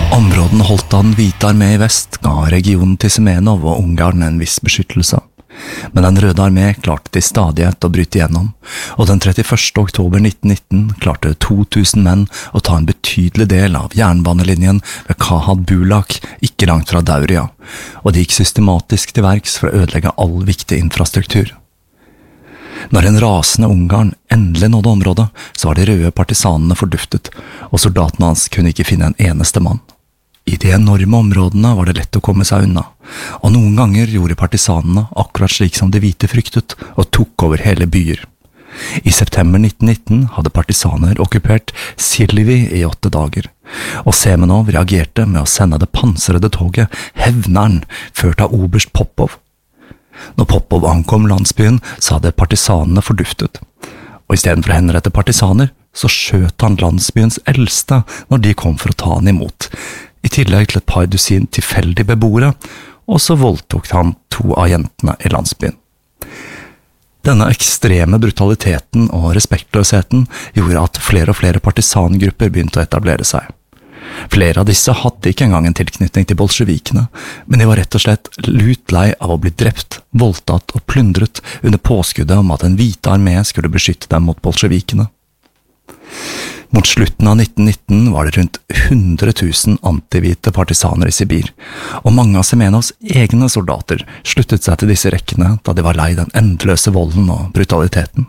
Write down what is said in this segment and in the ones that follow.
Områden holdt av den hvite armé i vest ga regionen til Semenov og Ungarn en viss beskyttelse. Men den røde armé klarte til stadighet å bryte igjennom, og den 31. oktober 1919 klarte 2000 menn å ta en betydelig del av jernbanelinjen ved Kahad Bulak, ikke langt fra Dauria, og de gikk systematisk til verks for å ødelegge all viktig infrastruktur. Når en rasende Ungarn endelig nådde området, så var de røde partisanene forduftet, og soldatene hans kunne ikke finne en eneste mann. I de enorme områdene var det lett å komme seg unna, og noen ganger gjorde partisanene akkurat slik som de hvite fryktet, og tok over hele byer. I september 1919 hadde partisaner okkupert Silvi i 8 dager, og Semenov reagerte med å sende det pansrede toget Hevneren, ført av oberst Popov. Når Popov ankom landsbyen, så hadde partisanene forduftet, og i stedet for å henrette partisaner, så skjøt han landsbyens eldste når de kom for å ta han imot, i tillegg til et par dusin tilfeldige beboere, og så voldtok han 2 av jentene i landsbyen. Denne ekstreme brutaliteten og respektløsheten gjorde at flere og flere partisangrupper begynte å etablere seg. Flere av disse hadde ikke engang en tilknytning til bolsjevikene, men de var rett og slett lutlei av å bli drept, voldtatt og plyndret under påskuddet om at den hvite armé skulle beskytte dem mot bolsjevikene. Mot slutten av 1919 var det rundt 100 000 antihvite partisaner i Sibir, og mange av Semenovs egne soldater sluttet seg til disse rekkene da de var lei den endeløse volden og brutaliteten.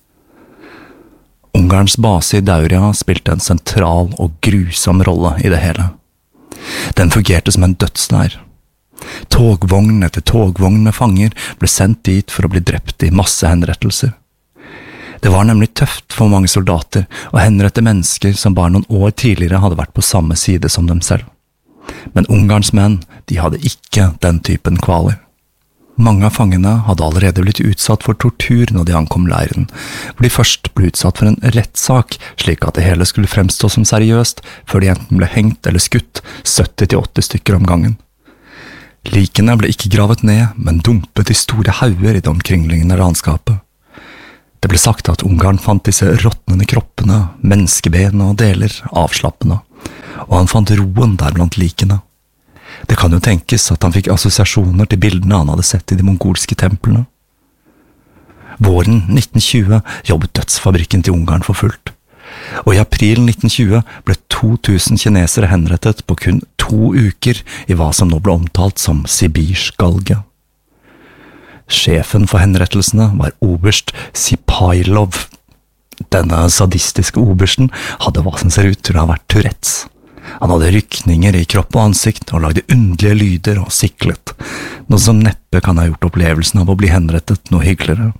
Ungarns base i Dauria spilte en sentral og grusom rolle i det hele. Den fungerte som en dødsleir. Togvogn etter togvogn med fanger ble sendt dit for å bli drept i massehenrettelser. Det var nemlig tøft for mange soldater å henrette mennesker som bare noen år tidligere hadde vært på samme side som dem selv. Men Ungarns menn, de hadde ikke den typen kvaler. Mange av fangene hadde allerede blitt utsatt for tortur når de ankom leiren, hvor de først ble utsatt for en rettssak slik at det hele skulle fremstå som seriøst, før de enten ble hengt eller skutt 70-80 stykker om gangen. Likene ble ikke gravet ned, men dumpet i store hauger i det omkringliggende landskapet. Det ble sagt at Ungarn fant disse råtnende kroppene, menneskeben og deler avslappende, og han fant roen der blant likene. Det kan jo tenkes at han fikk assosiasjoner til bildene han hadde sett i de mongolske templene. Våren 1920 jobbet dødsfabrikken til Ungarn for fullt, og i april 1920 ble 2000 kinesere henrettet på kun 2 uker i hva som nå ble omtalt som Sibirsgalge. Sjefen for henrettelsene var oberst Sipailov. Denne sadistiske obersten hadde hva som ser ut til å ha vært Tourettes. Han hadde rykninger i kropp og ansikt og lagde underlige lyder og siklet, noe som neppe kan ha gjort opplevelsen av å bli henrettet noe hyggeligere.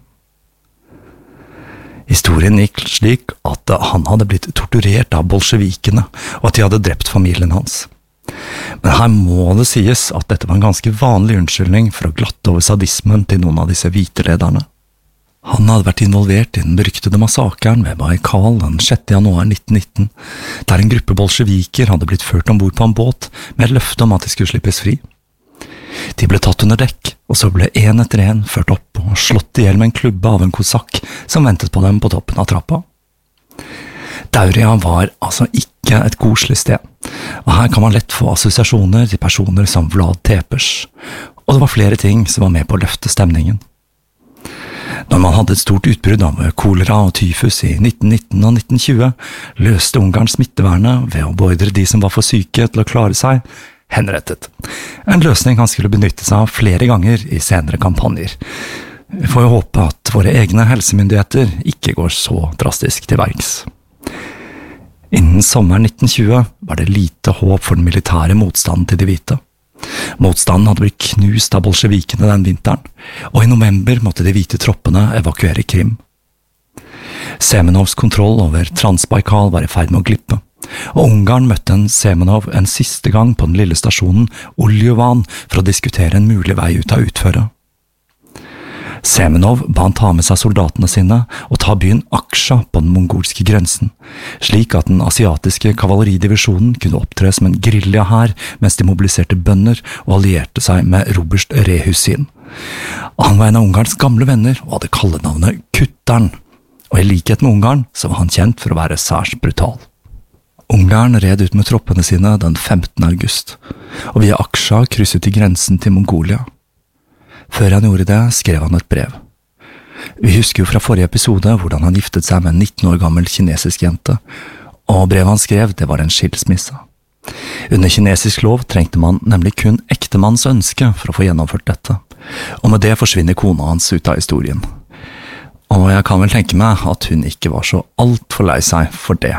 Historien gikk slik at han hadde blitt torturert av bolsjevikene, og at de hadde drept familien hans. Men her må det sies at dette var en ganske vanlig unnskyldning for å glatte over sadismen til noen av disse hvite lederne. Han hadde vært involvert i den beryktede massakren ved Baikal den 6. januar 1919, der en gruppe bolsjeviker hadde blitt ført ombord på en båt med et løfte om at de skulle slippes fri. De ble tatt under dekk, og så ble en etter en ført opp og slått ihjel med en klubbe av en kosakk som ventet på dem på toppen av trappa. Dauria var altså ikke et koselig sted, og her kan man lett få assosiasjoner til personer som Vlad Tepes, og det var flere ting som var med på å løfte stemningen. Når man hadde et stort utbrudd av kolera og tyfus i 1919 og 1920, løste Ungarn smittevernet ved å beordre de som var for syke til å klare seg, henrettet. En løsning han skulle benytte seg av flere ganger i senere kampanjer. Vi får jo håpe at våre egne helsemyndigheter ikke går så drastisk til verks. Innen sommeren 1920 var det lite håp for den militære motstanden til de hvite. Motstanden hadde blitt knust av bolsjevikene den vinteren, og i november måtte de hvite troppene evakuere Krim. Semenovs kontroll over Transbaikal var i ferd med å glippe, og Ungarn møtte Semenov en siste gang på den lille stasjonen Oljovan for å diskutere en mulig vei ut av utføret. Semenov ba han ta med seg soldatene sine og ta byen Aksha på den mongolske grensen, slik at den asiatiske kavaleridivisjonen kunne opptre som en guerillahær mens de mobiliserte bønder og allierte seg med Roberst Rehusin. Han var en av Ungarns gamle venner og hadde kallenavnet Kutteren, og i likhet med Ungarn så var han kjent for å være særs brutal. Ungarn red ut med troppene sine den 15. august, og via Aksja krysset de grensen til Mongolia. Før han gjorde det, skrev han et brev. Vi husker jo fra forrige episode hvordan han giftet seg med en 19 år gammel kinesisk jente, og brevet han skrev, det var en skilsmisse. Under kinesisk lov trengte man nemlig kun ektemanns ønske for å få gjennomført dette, og med det forsvinner kona hans ut av historien. Og jeg kan vel tenke meg at hun ikke var så alt for lei seg for det.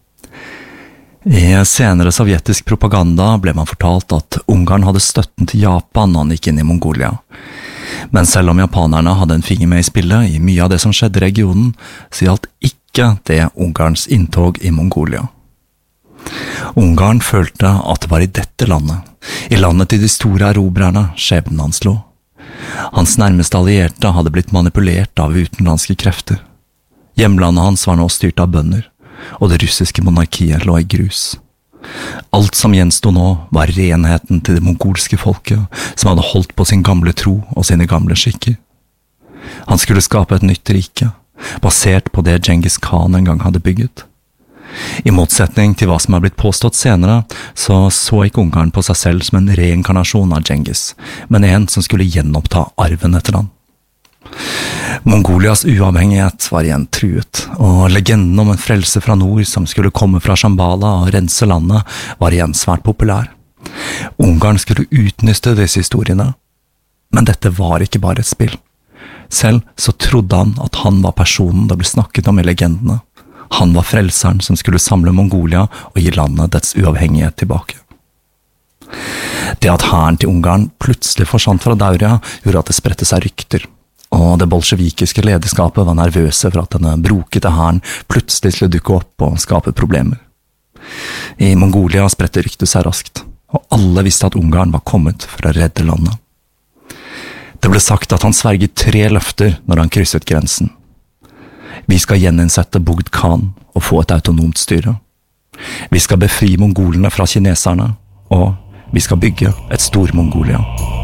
I senere sovjetisk propaganda ble man fortalt at Ungarn hadde støtten til Japan når han gikk inn i Mongolia. Men selv om japanerne hadde en finger med i spillet i mye av det som skjedde i regionen, så gjaldt ikke det Ungarns inntog i Mongolia. Ungarn følte at det var i dette landet, i landet til de store erobrerne, skjebnen hans lå. Hans nærmeste allierte hadde blitt manipulert av utenlandske krefter. Hjemlandet hans var nå styrt av bønder, og det russiske monarkiet lå i grus. Alt som gjenstod nå var renheten til det mongolske folket, som hadde holdt på sin gamle tro og sine gamle skikker. Han skulle skape et nytt rike, basert på det Genghis Khan en gang hadde bygget. I motsetning til hva som er blitt påstått senere, så ikke Ungarn på seg selv som en reinkarnasjon av Genghis, men en som skulle gjenoppta arven etter han. Mongolias uavhengighet var igjen truet, og legenden om en frelse fra nord som skulle komme fra Shambhala og rense landet var igjen svært populær. Ungarn skulle utnytte disse historiene, men dette var ikke bare et spill. Selv så trodde han at han var personen det ble snakket om i legendene. Han var frelseren som skulle samle Mongolia og gi landet dets uavhengighet tilbake. Det at hæren til Ungarn plutselig forsvant fra Dauria gjorde at det spredte seg rykter, og det bolsjevikiske lederskapet var nervøse for at denne brokete hæren plutselig skulle dukke opp og skape problemer. I Mongolia spredte ryktet seg raskt, og alle visste at Ungarn var kommet for å redde landet. Det ble sagt at han sverget 3 løfter når han krysset grensen. Vi skal gjeninnsette Bogd Khan og få et autonomt styre. Vi skal befri mongolene fra kineserne, og vi skal bygge et Stor-Mongolia.